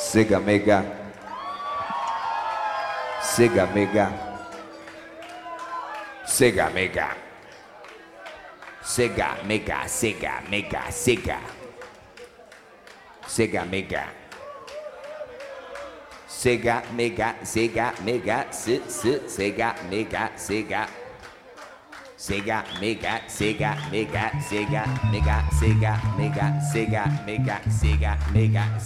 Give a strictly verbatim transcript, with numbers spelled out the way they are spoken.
Sega Mega. Sega Mega. Sega Mega. Sega Mega. Sega Mega. Sega. Sega Mega. Sega Mega. Sega Mega. Sega Mega. Sega. Sega Mega. Sega Mega. Sega Mega. Sega Mega. Sega Mega. Sega Mega.